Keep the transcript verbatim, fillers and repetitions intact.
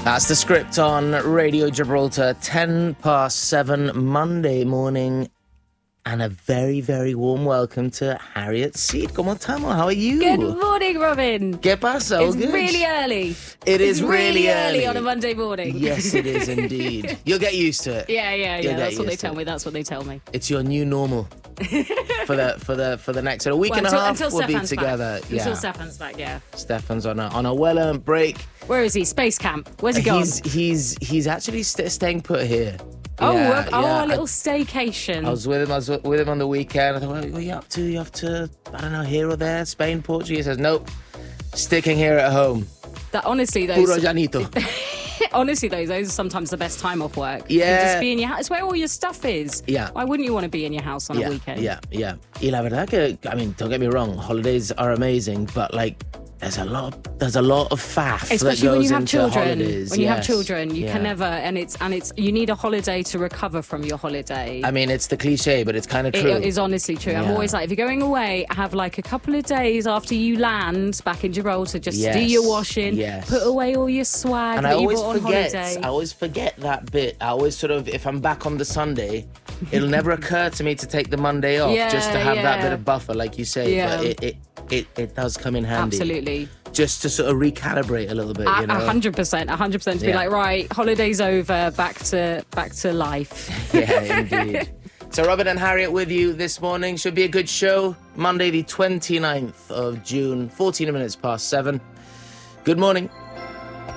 That's the script on Radio Gibraltar, ten past seven, Monday morning. And a very, very warm welcome to Harriet Seed. ¿Cómo estamos? How are you? Good morning, Robin. ¿Qué pasa? It's Good. really early. It is it's really, really early. early on a Monday morning. Yes, it is indeed. You'll get used to it. Yeah, yeah, You'll yeah. That's what they used to tell it. me. That's what they tell me. It's your new normal for the for the for the next a week Well, and until, a half. until We'll be Stefan's together. back. Yeah, Until Stefan's back. Yeah. Stefan's on a on a well-earned break. Where is he? Space camp. Where's he gone? He's he's he's actually st- staying put here. Oh, Yeah, okay. oh, yeah. a little staycation. I was with him. I was with him on the weekend. I thought, what are you up to? You have to, I don't know, here or there, Spain, Portugal. He says, nope, sticking here at home. that honestly, Puro those llanito. honestly, those those are sometimes the best time off work. Yeah. You just be in your house. It's where all your stuff is. Yeah. Why wouldn't you want to be in your house on Yeah, a weekend? yeah, yeah. Y la verdad que, I mean, don't get me wrong, holidays are amazing, but like, there's a lot, of, there's a lot of faff Especially that when goes you have into children. holidays. When you have Yes. children, you Yeah. can never, and it's and it's you need a holiday to recover from your holiday. I mean, it's the cliche, but it's kind of It true. is honestly true. I'm Yeah. always like, if you're going away, have like a couple of days after you land back in Gibraltar, just Yes. do your washing, Yes. put away all your swag And that I you always brought on forget, holiday. I always forget that bit. I always sort of, if I'm back on the Sunday, it'll never occur to me to take the Monday off Yeah, just to have that yeah. bit of buffer, like you say. Yeah. But it, it, it, it does come in handy. Absolutely. Just to sort of recalibrate a little bit, A you know? a hundred percent, a hundred percent to be Yeah. like, right, holiday's over, back to back to life. Yeah, indeed. So Robin and Harriet with you this morning. Should be a good show. Monday the twenty-ninth of June, fourteen minutes past seven. Good morning.